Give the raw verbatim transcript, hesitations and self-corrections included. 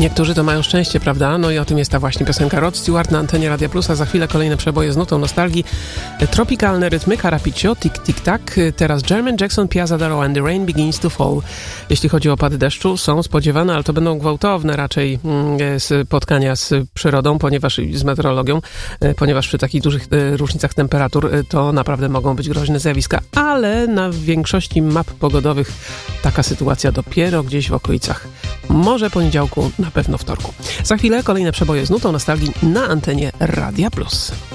Niektórzy to mają szczęście, prawda? No i o tym jest ta właśnie piosenka Rod Stewart na antenie Radia Plus, a za chwilę kolejne przeboje z nutą nostalgii. Tropikalne rytmy, Carapiccio, Tic Tic Tac, teraz Jermaine Jackson, Piazza Doro and the Rain Begins to Fall. Jeśli chodzi o opady deszczu, są spodziewane, ale to będą gwałtowne raczej mm, spotkania z przyrodą, ponieważ z meteorologią, ponieważ przy takich dużych różnicach temperatur to naprawdę mogą być groźne zjawiska, ale na większości map pogodowych taka sytuacja dopiero gdzieś w okolicach może poniedziałku, na pewno wtorku. Za chwilę kolejne przeboje z nutą nostalgii na antenie Radia Plus.